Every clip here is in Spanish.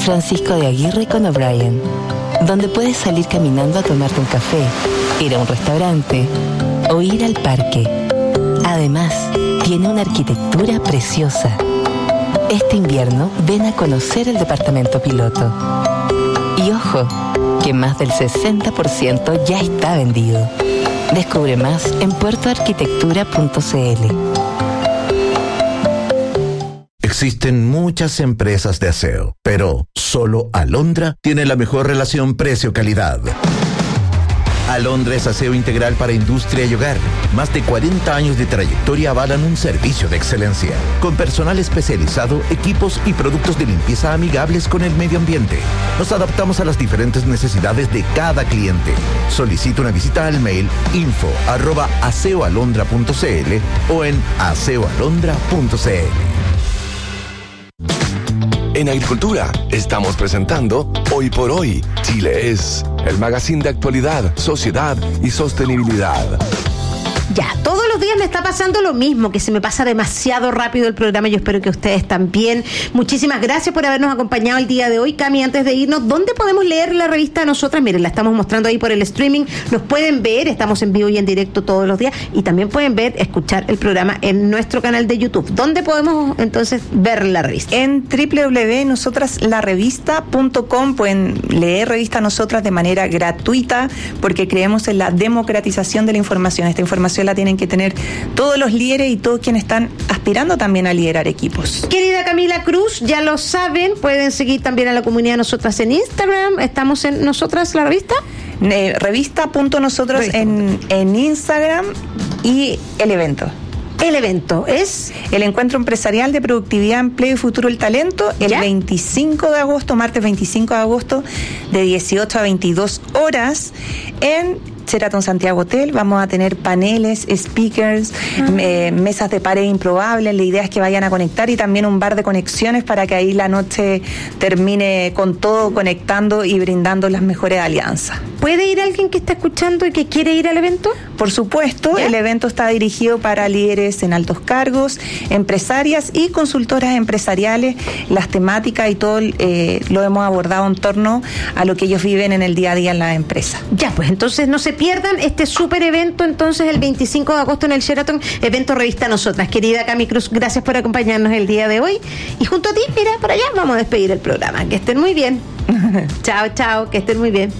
Francisco de Aguirre con O'Brien, donde puedes salir caminando a tomarte un café, ir a un restaurante o ir al parque. Además, tiene una arquitectura preciosa. Este invierno ven a conocer el departamento piloto. Y ojo, que más del 60% ya está vendido. Descubre más en puertoarquitectura.cl. Existen muchas empresas de aseo, pero solo Alondra tiene la mejor relación precio-calidad. Alondra es aseo integral para industria y hogar. Más de 40 años de trayectoria avalan un servicio de excelencia, con personal especializado, equipos y productos de limpieza amigables con el medio ambiente. Nos adaptamos a las diferentes necesidades de cada cliente. Solicita una visita al mail info@aseoalondra.cl o en aseoalondra.cl. En Agricultura estamos presentando Hoy por Hoy, Chile es, el magazine de actualidad, sociedad y sostenibilidad. Ya, todos los días me está pasando lo mismo, que se me pasa demasiado rápido el programa. Yo espero que ustedes también. Muchísimas gracias por habernos acompañado el día de hoy. Cami, antes de irnos, ¿dónde podemos leer la revista Nosotras? Miren, la estamos mostrando ahí por el streaming. Nos pueden ver, estamos en vivo y en directo todos los días. Y también pueden ver, escuchar el programa en nuestro canal de YouTube. ¿Dónde podemos entonces ver la revista? En www.nosotraslarevista.com pueden leer Revista Nosotras de manera gratuita, porque creemos en la democratización de la información. Esta información la tienen que tener todos los líderes y todos quienes están aspirando también a liderar equipos. Querida Camila Cruz, ya lo saben, pueden seguir también a la comunidad Nosotras en Instagram. Estamos en Nosotras la revista. Revista.nosotros en Instagram. Y el evento. El evento es el Encuentro Empresarial de Productividad, Empleo y Futuro del Talento, el 25 de agosto, martes 25 de agosto, de 18 a 22 horas, en Sheraton Santiago Hotel. Vamos a tener paneles, speakers, mesas de pared improbables. La idea es que vayan a conectar, y también un bar de conexiones para que ahí la noche termine con todo, conectando y brindando las mejores alianzas. ¿Puede ir alguien que está escuchando y que quiere ir al evento? Por supuesto, ¿ya? El evento está dirigido para líderes en altos cargos, empresarias y consultoras empresariales. Las temáticas y todo lo hemos abordado en torno a lo que ellos viven en el día a día en la empresa. Ya, pues entonces no se pierdan este súper evento entonces el 25 de agosto en el Sheraton, evento Revista Nosotras. Querida Cami Cruz, gracias por acompañarnos el día de hoy. Y junto a ti, mira, por allá vamos a despedir el programa. Que estén muy bien. Chao, chao, que estén muy bien.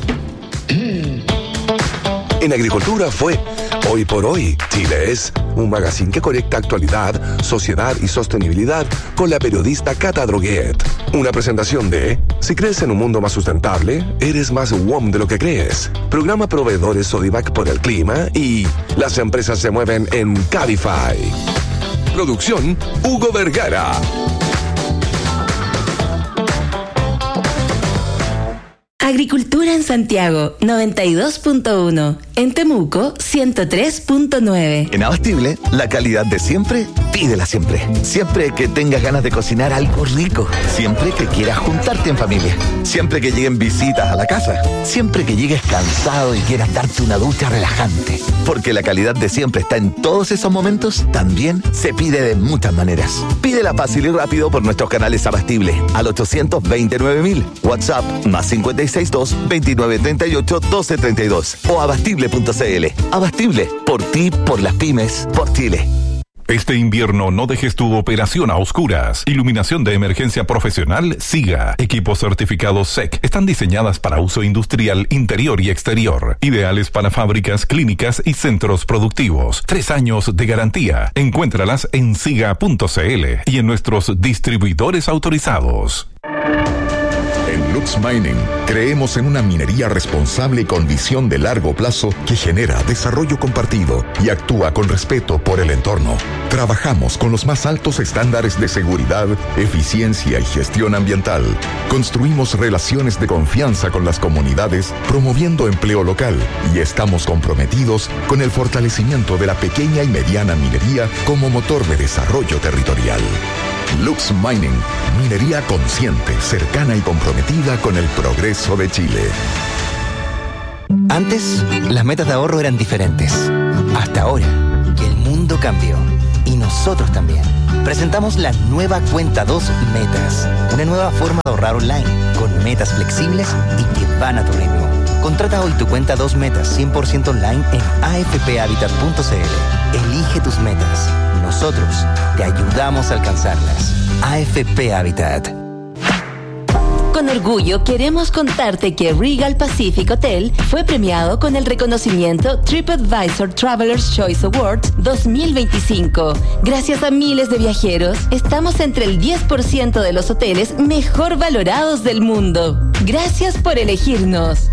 En Agricultura fue Hoy por Hoy, Chile es, un magazine que conecta actualidad, sociedad y sostenibilidad con la periodista Cata Droguet. Una presentación de Si crees en un mundo más sustentable, eres más WOM de lo que crees. Programa Proveedores Sodivac por el clima y las empresas se mueven en Cabify. Producción Hugo Vergara. Agricultura en Santiago, 92.1. En Temuco, 103.9. En Abastible, la calidad de siempre, pídela siempre. Siempre que tengas ganas de cocinar algo rico. Siempre que quieras juntarte en familia. Siempre que lleguen visitas a la casa. Siempre que llegues cansado y quieras darte una ducha relajante. Porque la calidad de siempre está en todos esos momentos, también se pide de muchas maneras. Pídela fácil y rápido por nuestros canales Abastible al 829.000. WhatsApp más 562-2938-1232 o abastible.cl. Abastible, por ti, por las pymes, por Chile. Este invierno no dejes tu operación a oscuras. Iluminación de emergencia profesional SIGA. Equipos certificados SEC. Están diseñadas para uso industrial interior y exterior. Ideales para fábricas, clínicas y centros productivos. 3 años de garantía. Encuéntralas en siga.cl y en nuestros distribuidores autorizados. En Lux Mining creemos en una minería responsable con visión de largo plazo que genera desarrollo compartido y actúa con respeto por el entorno. Trabajamos con los más altos estándares de seguridad, eficiencia y gestión ambiental. Construimos relaciones de confianza con las comunidades, promoviendo empleo local, y estamos comprometidos con el fortalecimiento de la pequeña y mediana minería como motor de desarrollo territorial. Lux Mining, minería consciente, cercana y comprometida con el progreso de Chile. Antes, las metas de ahorro eran diferentes. Hasta ahora, que el mundo cambió. Y nosotros también. Presentamos la nueva Cuenta 2 Metas. Una nueva forma de ahorrar online, con metas flexibles y que van a tu ritmo. Contrata hoy tu Cuenta 2 Metas 100% online en afphabitat.cl. Elige tus metas. Nosotros te ayudamos a alcanzarlas. AFP Habitat. Con orgullo queremos contarte que Regal Pacific Hotel fue premiado con el reconocimiento TripAdvisor Traveler's Choice Awards 2025. Gracias a miles de viajeros, estamos entre el 10% de los hoteles mejor valorados del mundo. Gracias por elegirnos.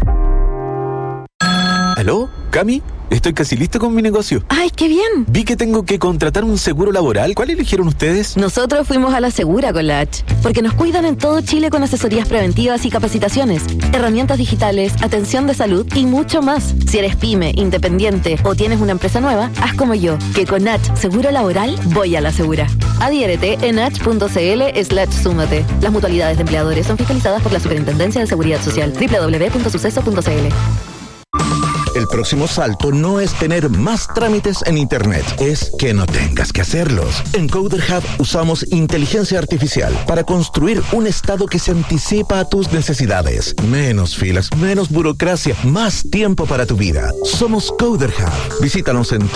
¿Aló? ¿Cami? Estoy casi listo con mi negocio. ¡Ay, qué bien! Vi que tengo que contratar un seguro laboral. ¿Cuál eligieron ustedes? Nosotros fuimos a la Segura con la H, porque nos cuidan en todo Chile con asesorías preventivas y capacitaciones, herramientas digitales, atención de salud y mucho más. Si eres pyme, independiente o tienes una empresa nueva, haz como yo, que con H Seguro Laboral voy a la Segura. Adhiérete en h.cl/súmate. Las mutualidades de empleadores son fiscalizadas por la Superintendencia de Seguridad Social. www.suceso.cl. El próximo salto no es tener más trámites en Internet, es que no tengas que hacerlos. En Coder Hub usamos inteligencia artificial para construir un estado que se anticipa a tus necesidades. Menos filas, menos burocracia, más tiempo para tu vida. Somos Coder Hub. Visítanos en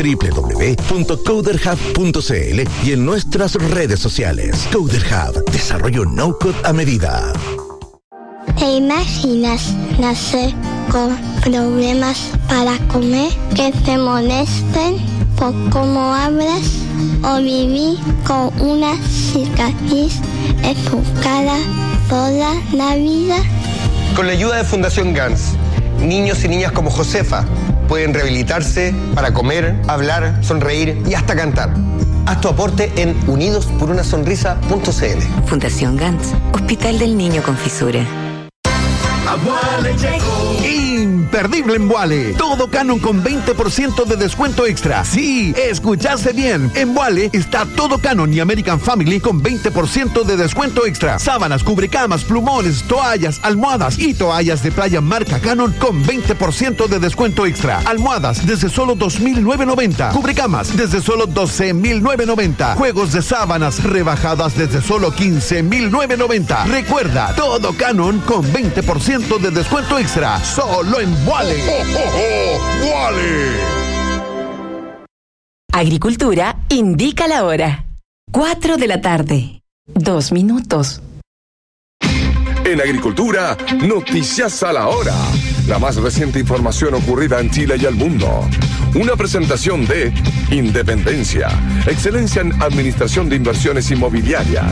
www.coderhub.cl y en nuestras redes sociales. Coder Hub, desarrollo no-code a medida. ¿Te imaginas nacer con problemas para comer, que te molesten por cómo hablas o vivir con una cicatriz en tu cara toda la vida? Con la ayuda de Fundación GANS, niños y niñas como Josefa pueden rehabilitarse para comer, hablar, sonreír y hasta cantar. Haz tu aporte en unidosporunasonrisa.cl. Fundación GANS, Hospital del Niño con Fisura. Emboale llegó. Imperdible Emboale. Todo Canon con 20% de descuento extra. Sí, escuchaste bien. En Emboale está todo Canon y American Family con 20% de descuento extra. Sábanas, cubrecamas, plumones, toallas, almohadas y toallas de playa marca Canon con 20% de descuento extra. Almohadas desde solo $2,990. Cubrecamas desde solo $12,990. Juegos de sábanas rebajadas desde solo $15,990. Recuerda, todo Canon con 20% de descuento extra. Solo en Wally. Agricultura indica la hora. 4 de la tarde. 2 minutos. En Agricultura, noticias a la hora. La más reciente información ocurrida en Chile y el mundo. Una presentación de Independencia, excelencia en administración de inversiones inmobiliarias.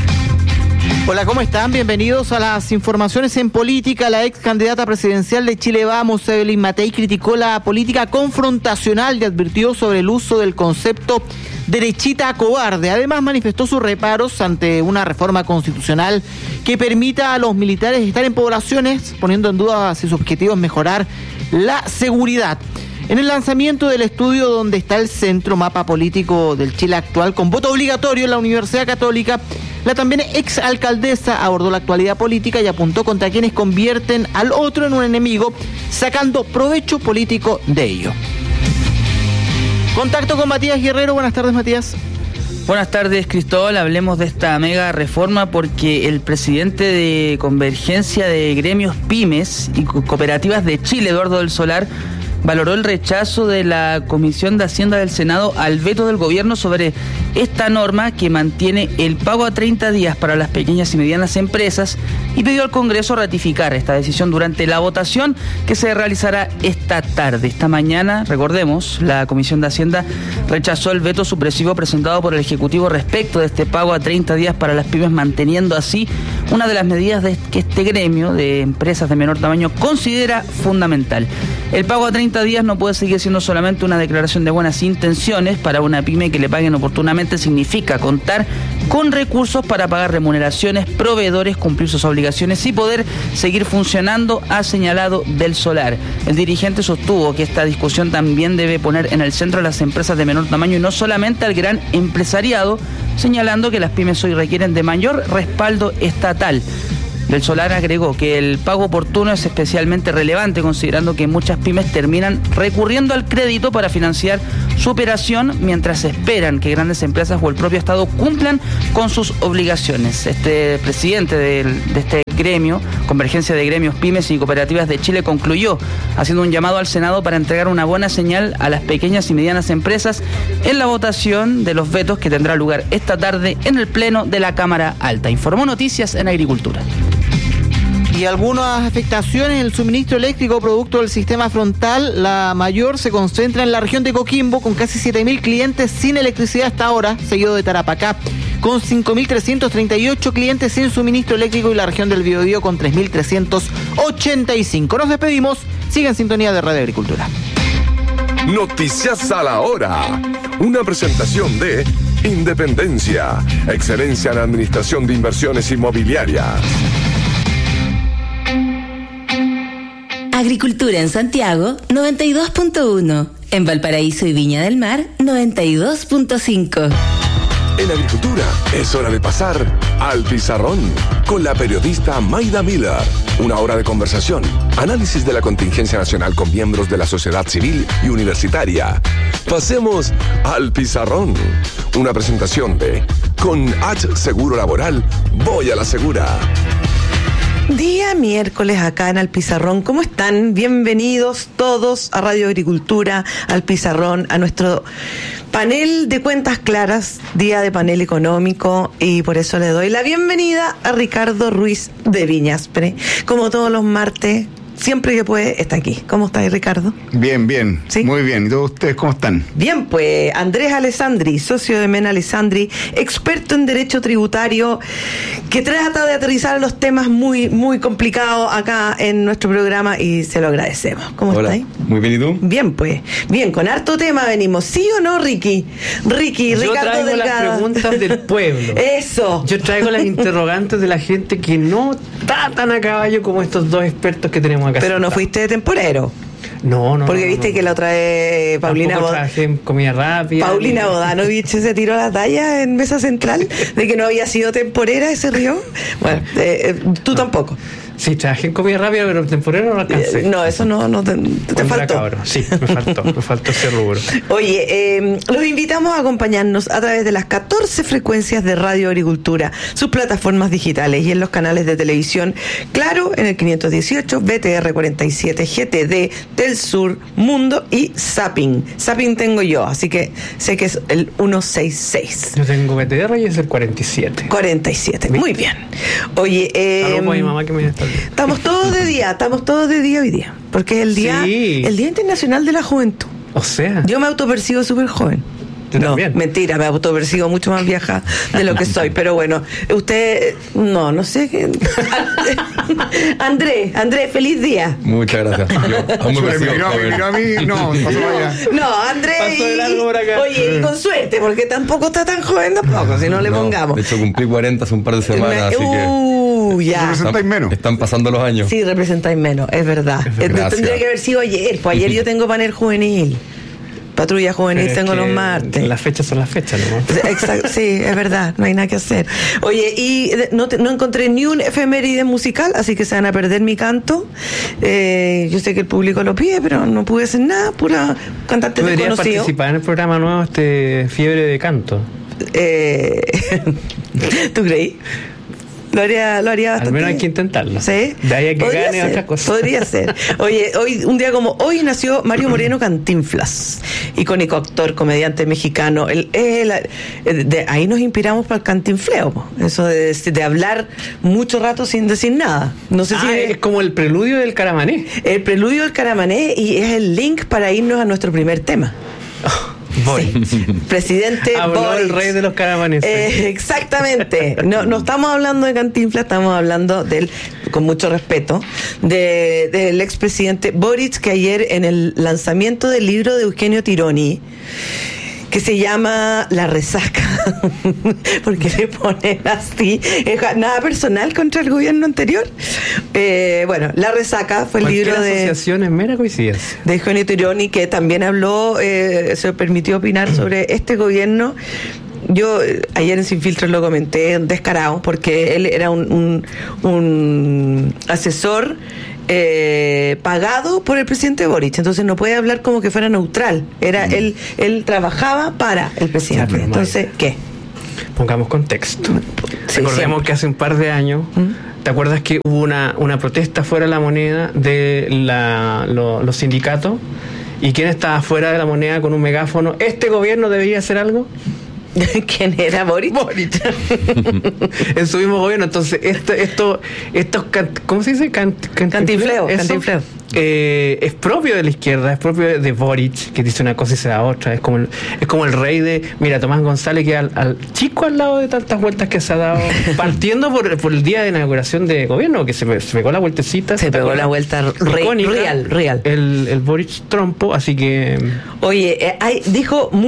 Hola, ¿cómo están? Bienvenidos a las informaciones en política. La ex candidata presidencial de Chile Vamos, Evelyn Matei, criticó la política confrontacional y advirtió sobre el uso del concepto derechita cobarde. Además, manifestó sus reparos ante una reforma constitucional que permita a los militares estar en poblaciones, poniendo en duda si su objetivo es mejorar la seguridad. En el lanzamiento del estudio Donde está el centro, mapa político del Chile actual, con voto obligatorio en la Universidad Católica, la también exalcaldesa abordó la actualidad política y apuntó contra quienes convierten al otro en un enemigo, sacando provecho político de ello. Contacto con Matías Guerrero. Buenas tardes, Matías. Buenas tardes, Cristóbal. Hablemos de esta mega reforma porque el presidente de Convergencia de Gremios Pymes y Cooperativas de Chile, Eduardo del Solar, valoró el rechazo de la Comisión de Hacienda del Senado al veto del gobierno sobre esta norma que mantiene el pago a 30 días para las pequeñas y medianas empresas y pidió al Congreso ratificar esta decisión durante la votación que se realizará esta tarde. Esta mañana, recordemos, la Comisión de Hacienda rechazó el veto supresivo presentado por el Ejecutivo respecto de este pago a 30 días para las pymes, manteniendo así una de las medidas que este gremio de empresas de menor tamaño considera fundamental. El pago a 30 días no puede seguir siendo solamente una declaración de buenas intenciones. Para una pyme que le paguen oportunamente significa contar con recursos para pagar remuneraciones, proveedores, cumplir sus obligaciones y poder seguir funcionando, ha señalado del Solar. El dirigente sostuvo que esta discusión también debe poner en el centro a las empresas de menor tamaño y no solamente al gran empresariado, señalando que las pymes hoy requieren de mayor respaldo estatal. del Solar agregó que el pago oportuno es especialmente relevante, considerando que muchas pymes terminan recurriendo al crédito para financiar su operación mientras esperan que grandes empresas o el propio Estado cumplan con sus obligaciones. Este presidente de este gremio, Convergencia de Gremios, Pymes y Cooperativas de Chile, concluyó haciendo un llamado al Senado para entregar una buena señal a las pequeñas y medianas empresas en la votación de los vetos que tendrá lugar esta tarde en el Pleno de la Cámara Alta. Informó Noticias en Agricultura. Y algunas afectaciones en el suministro eléctrico producto del sistema frontal, la mayor se concentra en la región de Coquimbo, con casi 7.000 clientes sin electricidad hasta ahora, seguido de Tarapacá, con 5.338 clientes sin suministro eléctrico, y la región del Biobío con 3.385. Nos despedimos, sigue en sintonía de Radio Agricultura. Noticias a la hora. Una presentación de Independencia, excelencia en administración de inversiones inmobiliarias. Agricultura en Santiago, 92.1. En Valparaíso y Viña del Mar, 92.5. En Agricultura es hora de pasar al pizarrón con la periodista Mayda Miller. Una hora de conversación, análisis de la contingencia nacional con miembros de la sociedad civil y universitaria. Pasemos al pizarrón. Una presentación de Con H Seguro Laboral, voy a la segura. Día miércoles acá en Al Pizarrón. ¿Cómo están? Bienvenidos todos a Radio Agricultura, al Pizarrón, a nuestro panel de cuentas claras, día de panel económico, y por eso le doy la bienvenida a Ricardo Ruiz de Viñaspre. Como todos los martes, siempre que puede, está aquí. ¿Cómo estáis, Ricardo? Bien, bien. ¿Sí? Muy bien. ¿Y todos ustedes cómo están? Bien, pues Andrés Alessandri, socio de Mena Alessandri, experto en derecho tributario, que trata de aterrizar los temas muy, muy complicados acá en nuestro programa, y se lo agradecemos. ¿Cómo estáis? Muy bien, ¿y tú? Bien, pues. Bien, con harto tema venimos. ¿Sí o no, Ricky? Ricardo Delgado. Yo traigo las preguntas del pueblo. Eso. Yo traigo las interrogantes de la gente que no está tan a caballo como estos dos expertos que tenemos acá. Pero no fuiste de temporero. No. Porque viste que la otra vez Paulina trabajé en comida rápida. Paulina Bodanovich se tiró la talla en Mesa Central de que no había sido temporera y se rió. Bueno, tú tampoco. Sí, trabajé en comida rápida, pero temporero no alcancé. No, eso no te faltó. Cabrón. Sí, me faltó ese rubro. Oye, los invitamos a acompañarnos a través de las 14 frecuencias de Radio Agricultura, sus plataformas digitales y en los canales de televisión, Claro, en el 518, BTR 47, GTD, Telsur, Mundo y Zapping. Zapping tengo yo, así que sé que es el 166. Yo tengo BTR y es el 47. 47, muy bien. Oye, saludos a mi mamá que me está viendo. Estamos todos de día hoy día, porque es el día internacional de la juventud. O sea, yo me autopercibo súper joven. No, mentira, me autopercibo mucho más vieja de lo que soy, pero bueno, usted, no sé qué. Andrés, feliz día. Muchas gracias. Miró a mí, no, Andrés, oye, con suerte, porque tampoco está tan joven tampoco, si no le pongamos. De hecho, cumplí 40 hace un par de semanas, así que... Ya. Representáis menos. Están pasando los años. Sí, representáis menos, es verdad. Tendría que haber sido ayer, pues ayer yo tengo panel juvenil. Patrulla juvenil tengo los martes. Las fechas son las fechas, ¿no? Exacto, sí, es verdad, no hay nada que hacer. Oye, y no encontré ni un efeméride musical, así que se van a perder mi canto. Yo sé que el público lo pide, pero no pude hacer nada, pura cantante desconocido. Podrías participar en el programa nuevo, Fiebre de Canto. ¿Tú creí? Lo haría bastante. Al menos hay que intentarlo. ¿Sí? De ahí a que gane otra cosa. Podría ser. Oye, un día como hoy nació Mario Moreno Cantinflas, icónico actor, comediante mexicano. De ahí nos inspiramos para el cantinfleo. Eso de hablar mucho rato sin decir nada. No sé si es como el preludio del Caramané. El preludio del Caramané, y es el link para irnos a nuestro primer tema. Sí. Presidente Habló el rey de los caramaneses. Exactamente. No estamos hablando de Cantinflas, estamos hablando con mucho respeto, del expresidente Boric, que ayer en el lanzamiento del libro de Eugenio Tironi, que se llama La Resaca, porque le ponen así, nada personal contra el gobierno anterior. Bueno, La Resaca fue el libro de asociación es mera coincidencia de Eugenio Tironi, que también habló, se permitió opinar sobre este gobierno, Yo ayer en Sin Filtros lo comenté, descarado, porque él era un asesor pagado por el presidente Boric, entonces no puede hablar como que fuera neutral. Era él trabajaba para el presidente. Entonces, ¿qué? Pongamos contexto. Sí, recordemos que hace un par de años, ¿te acuerdas que hubo una protesta fuera de La Moneda de los sindicatos? ¿Y quién estaba fuera de La Moneda con un megáfono? ¿Este gobierno debería hacer algo? ¿Quién era? Boric. En su mismo gobierno. Entonces, estos ¿cómo se dice? Cantinfleo. Es propio de la izquierda, es propio de Boric, que dice una cosa y se da otra. Es como el rey de, mira, Tomás González, que al chico al lado de tantas vueltas que se ha dado, partiendo por el día de inauguración de gobierno, que se pegó la vueltecita. Se pegó la vuelta real. El Boric trompo, así que... Oye, dijo